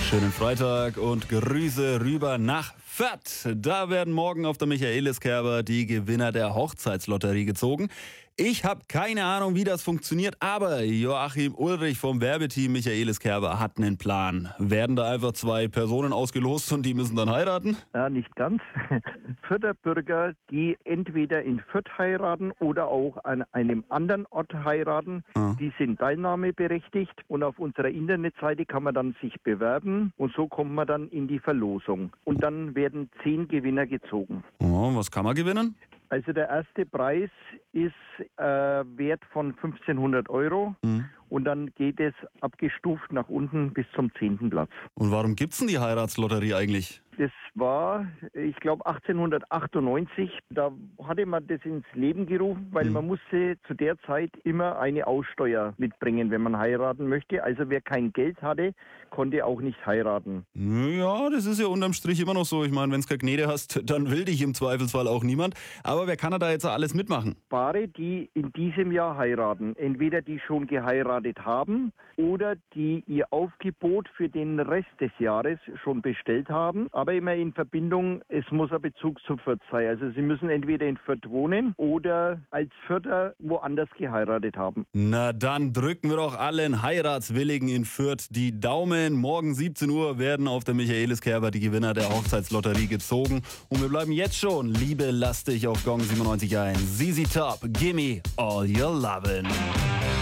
Schönen Freitag und Grüße rüber nach Fürth. Da werden morgen auf der Michaeliskerber die Gewinner der Hochzeitslotterie gezogen. Ich habe keine Ahnung, wie das funktioniert, aber Joachim Ulrich vom Werbeteam Michaeliskerber hat einen Plan. Werden da einfach zwei Personen ausgelost und die müssen dann heiraten? Ja, nicht ganz. Fürther Bürger, die entweder in Fürth heiraten oder auch an einem anderen Ort heiraten, die sind teilnahmeberechtigt und auf unserer Internetseite kann man dann sich bewerben und so kommt man dann in die Verlosung. Und dann werden 10 Gewinner gezogen. Oh, was kann man gewinnen? Also der erste Preis ist Wert von 1.500 Euro und dann geht es abgestuft nach unten bis zum 10. Platz. Und warum gibt's denn die Heiratslotterie eigentlich? Das war, ich glaube, 1898. Da hatte man das ins Leben gerufen, weil man musste zu der Zeit immer eine Aussteuer mitbringen, wenn man heiraten möchte. Also wer kein Geld hatte, konnte auch nicht heiraten. Ja, das ist ja unterm Strich immer noch so. Ich meine, wenn du keine Gnade hast, dann will dich im Zweifelsfall auch niemand. Aber wer kann da jetzt alles mitmachen? Paare, die in diesem Jahr heiraten, entweder die schon geheiratet haben oder die ihr Aufgebot für den Rest des Jahres schon bestellt haben, aber immer in Verbindung, es muss ein Bezug zu Fürth sein. Also sie müssen entweder in Fürth wohnen oder als Fürther woanders geheiratet haben. Na dann drücken wir doch allen Heiratswilligen in Fürth die Daumen. Morgen 17 Uhr werden auf der Michaeliskerber die Gewinner der Hochzeitslotterie gezogen. Und wir bleiben jetzt schon Liebe lastig auf Gong 97.1. ZZ Top, gimme all your lovin'.